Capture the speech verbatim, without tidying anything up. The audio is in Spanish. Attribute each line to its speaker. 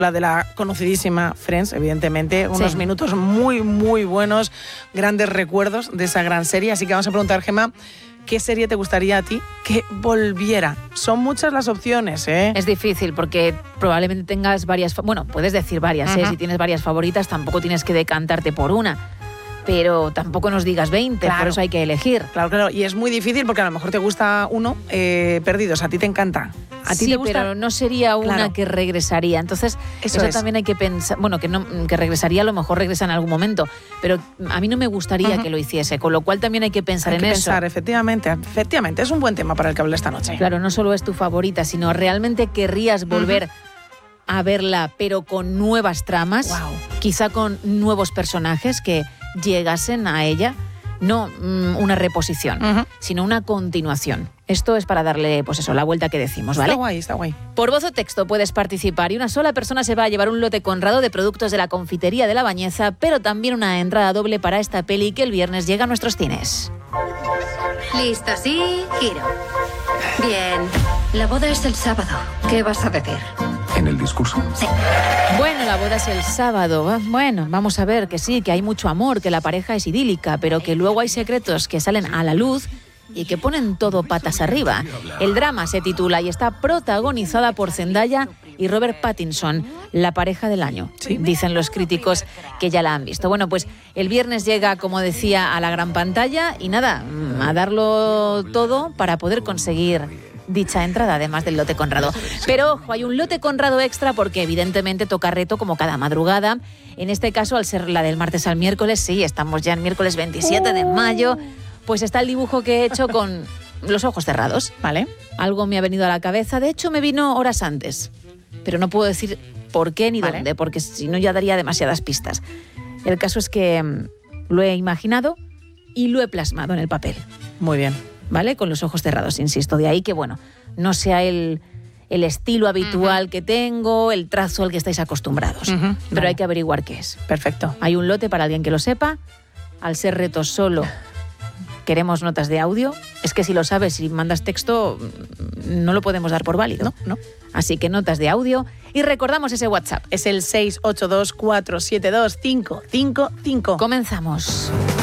Speaker 1: La de la conocidísima Friends, evidentemente. Unos
Speaker 2: Sí.
Speaker 1: minutos muy, muy buenos, grandes recuerdos de esa gran serie. Así que vamos a preguntar, Gemma, ¿qué serie te gustaría a ti que volviera? Son muchas las opciones, ¿eh?
Speaker 2: Es difícil porque probablemente tengas varias... fa- Bueno, puedes decir varias, ¿eh?
Speaker 1: Ajá.
Speaker 2: Si tienes varias favoritas, tampoco tienes que decantarte por una. Pero tampoco nos digas veinte,
Speaker 1: Claro.
Speaker 2: por eso hay que elegir.
Speaker 1: Claro, claro. Y es muy difícil porque a lo mejor te gusta uno, eh, Perdidos, a ti te encanta. ¿A ti
Speaker 2: sí,
Speaker 1: te gusta?
Speaker 2: pero no sería una
Speaker 1: Claro.
Speaker 2: que regresaría. Entonces,
Speaker 1: Eso
Speaker 2: eso,
Speaker 1: es.
Speaker 2: también hay que pensar. Bueno, que no que regresaría, a lo mejor regresa en algún momento. Pero a mí no me gustaría
Speaker 1: Ujú.
Speaker 2: que lo hiciese. Con lo cual también hay que pensar
Speaker 1: Hay
Speaker 2: en
Speaker 1: que
Speaker 2: eso.
Speaker 1: pensar, efectivamente, efectivamente. Es un buen tema para el que hablé esta noche.
Speaker 2: Claro, no solo es tu favorita, sino realmente querrías volver a verla, pero con nuevas tramas,
Speaker 1: Guau.
Speaker 2: quizá con nuevos personajes que llegasen a ella. No mm, una reposición,
Speaker 1: Ujú.
Speaker 2: sino una continuación. Esto es para darle, pues eso, la vuelta que decimos, ¿vale?
Speaker 1: Está guay, está guay.
Speaker 2: Por voz o texto puedes participar y una sola persona se va a llevar un lote conrado de productos de la confitería de La Bañeza, pero también una entrada doble para esta peli que el viernes llega a nuestros cines.
Speaker 3: Listo, sí, giro. Bien. La boda es el sábado. ¿Qué vas a decir?
Speaker 4: En el discurso.
Speaker 3: Sí.
Speaker 2: Bueno, la boda es el sábado. Va- Bueno, vamos a ver que sí, que hay mucho amor, que la pareja es idílica, pero que luego hay secretos que salen a la luz y que ponen todo patas arriba. El drama se titula y está protagonizada por Zendaya y Robert Pattinson, la pareja del año.
Speaker 1: Sí.
Speaker 2: Dicen los críticos que ya la han visto. Bueno, pues el viernes llega, como decía, a la gran pantalla y nada, mm, a darlo todo para poder conseguir dicha entrada, además del lote Conrado. Pero ojo, hay un lote Conrado extra porque evidentemente toca reto como cada madrugada. En este caso, al ser la del martes al miércoles, sí, estamos ya en miércoles veintisiete de mayo, pues está el dibujo que he hecho con los ojos cerrados.
Speaker 1: ¿Vale?
Speaker 2: Algo me ha venido a la cabeza, de hecho me vino horas antes, pero no puedo decir por qué ni
Speaker 1: Vale.
Speaker 2: dónde, porque si no ya daría demasiadas pistas. El caso es que mm, lo he imaginado y lo he plasmado en el papel.
Speaker 1: Muy bien.
Speaker 2: ¿Vale? Con los ojos cerrados, insisto. De ahí que, bueno, no sea el, el estilo habitual que tengo, el trazo al que estáis acostumbrados.
Speaker 1: Ujú,
Speaker 2: Pero
Speaker 1: vale.
Speaker 2: hay que averiguar qué es.
Speaker 1: Perfecto.
Speaker 2: Hay un lote para alguien que lo sepa. Al ser retos solo, queremos notas de audio. Es que si lo sabes y mandas texto, mm, no lo podemos dar por válido.
Speaker 1: No, no.
Speaker 2: Así que notas de audio. Y recordamos ese WhatsApp.
Speaker 1: Es el seis ocho dos cuatro siete dos cinco cinco cinco.
Speaker 2: Comenzamos.